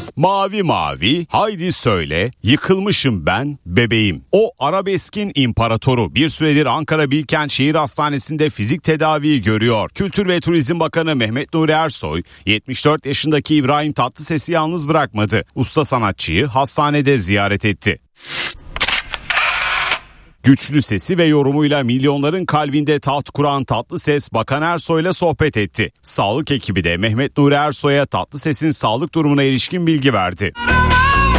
Mavi mavi, haydi söyle, yıkılmışım ben bebeğim. O arabeskin imparatoru bir süredir Ankara Bilkent Şehir Hastanesi'nde fizik tedaviyi görüyor. Kültür ve Turizm Bakanı Mehmet Nuri Ersoy, 74 yaşındaki İbrahim Tatlıses'i yalnız bırakmadı. Usta sanatçıyı hastanede ziyaret etti. Güçlü sesi ve yorumuyla milyonların kalbinde taht kuran Tatlıses, Bakan Ersoy'la sohbet etti. Sağlık ekibi de Mehmet Nuri Ersoy'a Tatlıses'in sağlık durumuna ilişkin bilgi verdi.